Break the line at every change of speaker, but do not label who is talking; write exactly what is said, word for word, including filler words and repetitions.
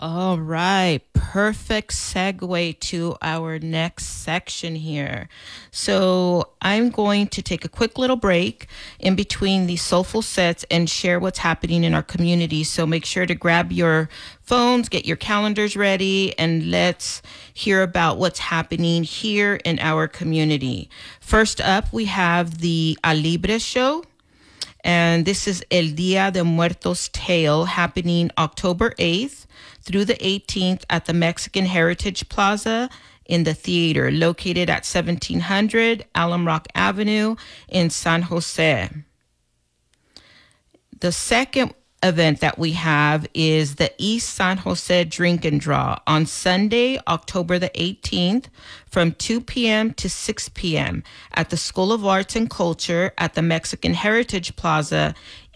All right, perfect segue to our next section here. So, I'm going to take a quick little break in between these soulful sets and share what's happening in our community. So, make sure to grab your phones, get your calendars ready, and let's hear about what's happening here in our community. First up, we have the Alibre show. And this is El Dia de Muertos Tale happening October eighth through the eighteenth at the Mexican Heritage Plaza in the theater located at seventeen hundred Alum Rock Avenue in San Jose. The second event that we have is the East San Jose Drink and Draw on Sunday, October the eighteenth from two p.m. to six p.m. at the School of Arts and Culture at the Mexican Heritage Plaza